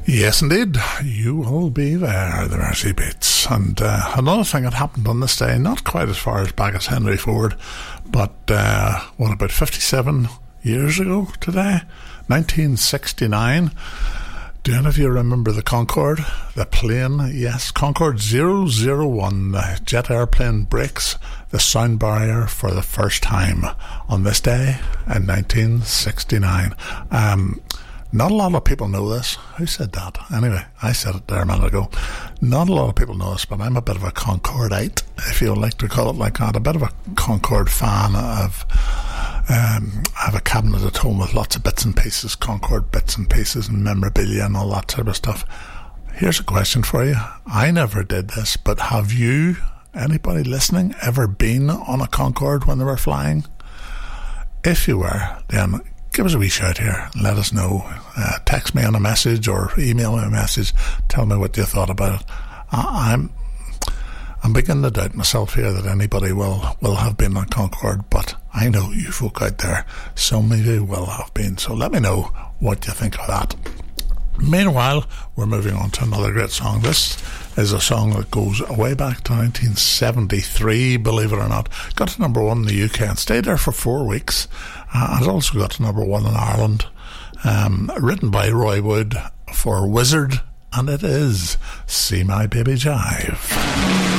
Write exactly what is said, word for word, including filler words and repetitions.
Yes, indeed. You will be there, the Mersey Beats. And uh, another thing that happened on this day, not quite as far as back as Henry Ford, but uh, what, about fifty-seven years ago today? nineteen sixty-nine. Do any of you remember the Concorde? The plane, yes, Concorde zero zero one, the jet airplane breaks the sound barrier for the first time on this day in nineteen sixty-nine. Um... Not a lot of people know this. Who said that? Anyway, I said it there a minute ago. Not a lot of people know this, but I'm a bit of a Concordeite, if you would like to call it like that. A bit of a Concorde fan. I've, um, I have a cabinet at home with lots of bits and pieces, Concorde bits and pieces and memorabilia and all that sort of stuff. Here's a question for you. I never did this, but have you, anybody listening, ever been on a Concorde when they were flying? If you were, then give us a wee shout here and let us know. Uh, text me on a message or email me a message. Tell me what you thought about it. I, I'm I'm beginning to doubt myself here that anybody will, will have been on Concorde, but I know you folk out there, some of you will have been. So let me know what you think of that. Meanwhile, we're moving on to another great song. This is a song that goes way back to nineteen seventy-three, believe it or not. Got to number one in the U K and stayed there for four weeks. Uh, and it also got to number one in Ireland. Um, written by Roy Wood for Wizard, and it is See My Baby Jive.